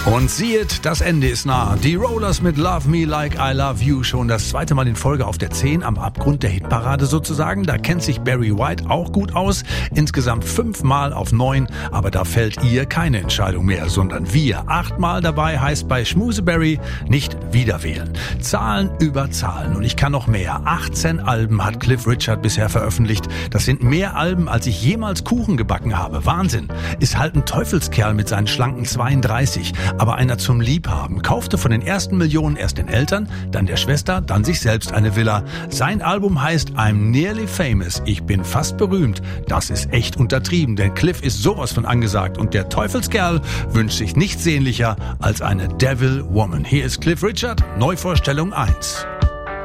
Und siehet, das Ende ist nah. Die Rollers mit Love Me Like I Love You, schon das zweite Mal in Folge auf der 10, am Abgrund der Hitparade sozusagen. Da kennt sich Barry White auch gut aus. Insgesamt 5 Mal auf 9, aber da fällt ihr keine Entscheidung mehr, sondern wir. 8 Mal dabei heißt bei Schmuseberry nicht wiederwählen. Zahlen über Zahlen und ich kann noch mehr. 18 Alben hat Cliff Richard bisher veröffentlicht. Das sind mehr Alben, als ich jemals Kuchen gebacken habe. Wahnsinn. Ist halt ein Teufelskerl mit seinen schlanken 32. Aber einer zum Liebhaben, kaufte von den ersten Millionen erst den Eltern, dann der Schwester, dann sich selbst eine Villa. Sein Album heißt I'm Nearly Famous, ich bin fast berühmt. Das ist echt untertrieben, denn Cliff ist sowas von angesagt und der Teufelskerl wünscht sich nichts sehnlicher als eine Devil Woman. Hier ist Cliff Richard, Neuvorstellung 1.